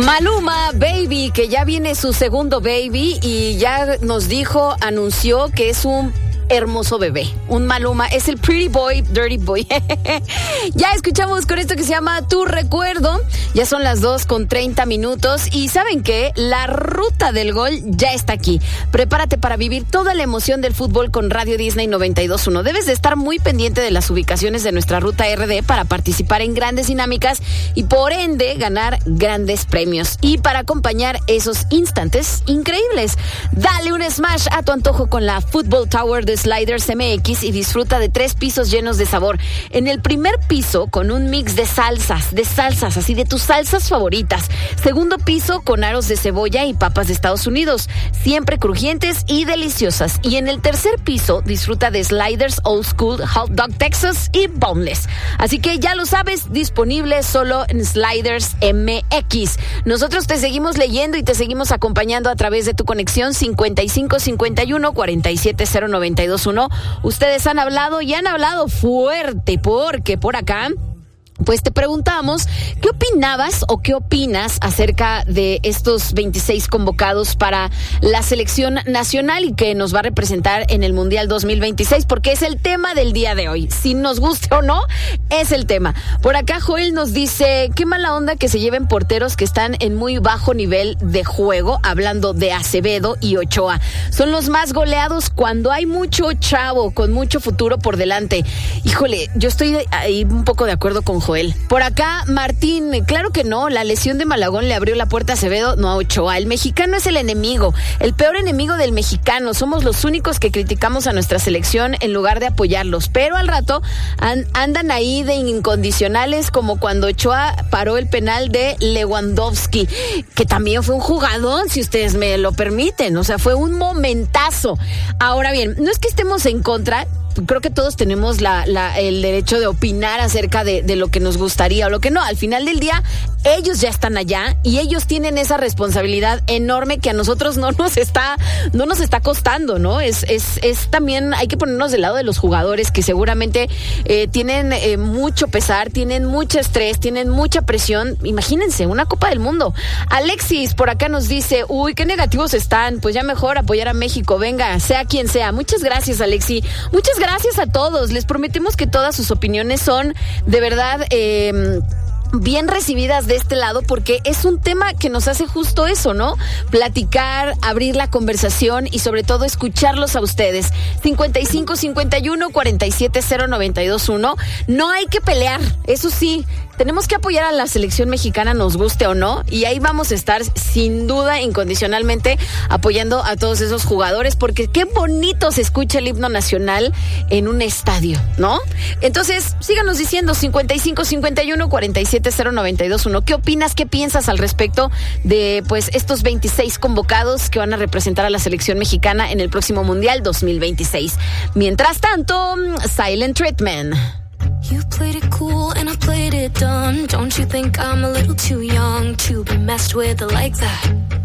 Maluma Baby, que ya viene su segundo baby y ya nos anunció que es un hermoso bebé. Un Maluma, es el Pretty Boy, Dirty Boy. Ya escuchamos con esto que se llama Tu Recuerdo. Ya son las 2:30 y ¿saben qué? La ruta del gol ya está aquí. Prepárate para vivir toda la emoción del fútbol con Radio Disney 92.1. Debes de estar muy pendiente de las ubicaciones de nuestra ruta RD para participar en grandes dinámicas y por ende ganar grandes premios y para acompañar esos instantes increíbles. Dale un smash a tu antojo con la Football Tower de Sliders MX y disfruta de 3 pisos llenos de sabor. En el primer piso con un mix de salsas, así de tus salsas favoritas. Segundo piso con aros de cebolla y papas de Estados Unidos, siempre crujientes y deliciosas. Y en el tercer piso disfruta de Sliders Old School Hot Dog Texas y Boneless. Así que ya lo sabes, disponible solo en Sliders MX. Nosotros te seguimos leyendo y te seguimos acompañando a través de tu conexión 5551-47092. Ustedes han hablado y han hablado fuerte porque por acá pues te preguntamos, ¿qué opinabas o qué opinas acerca de estos 26 convocados para la selección nacional y que nos va a representar en el Mundial 2026? Porque es el tema del día de hoy. Si nos guste o no, es el tema. Por acá Joel nos dice, qué mala onda que se lleven porteros que están en muy bajo nivel de juego, hablando de Acevedo y Ochoa. Son los más goleados cuando hay mucho chavo, con mucho futuro por delante. Híjole, yo estoy ahí un poco de acuerdo con Joel. Por acá, Martín, claro que no, la lesión de Malagón le abrió la puerta a Acevedo, no a Ochoa. El mexicano es el enemigo, el peor enemigo del mexicano. Somos los únicos que criticamos a nuestra selección en lugar de apoyarlos. Pero al rato andan ahí de incondicionales, como cuando Ochoa paró el penal de Lewandowski, que también fue un jugador, si ustedes me lo permiten. O sea, fue un momentazo. Ahora bien, no es que estemos en contra. Creo que todos tenemos el derecho de opinar acerca de lo que nos gustaría o lo que no. Al final del día, ellos ya están allá y ellos tienen esa responsabilidad enorme que a nosotros no nos está costando, ¿no? Es también, hay que ponernos del lado de los jugadores que seguramente tienen mucho pesar, tienen mucho estrés, tienen mucha presión. Imagínense, una Copa del Mundo. Alexis por acá nos dice, uy, qué negativos están, pues ya mejor apoyar a México, venga, sea quien sea. Muchas gracias, Alexi. Muchas gracias a todos. Les prometemos que todas sus opiniones son de verdad bien recibidas de este lado, porque es un tema que nos hace justo eso, ¿no? Platicar, abrir la conversación y sobre todo escucharlos a ustedes. 5551-47092.1. No hay que pelear, eso sí. Tenemos que apoyar a la selección mexicana, nos guste o no, y ahí vamos a estar sin duda incondicionalmente apoyando a todos esos jugadores, porque qué bonito se escucha el himno nacional en un estadio, ¿no? Entonces, síganos diciendo 5551-47092.1. ¿Qué opinas, qué piensas al respecto de pues estos 26 convocados que van a representar a la selección mexicana en el próximo Mundial 2026? Mientras tanto, Silent Treatment. You played it cool and I played it dumb. Don't you think I'm a little too young to be messed with like that?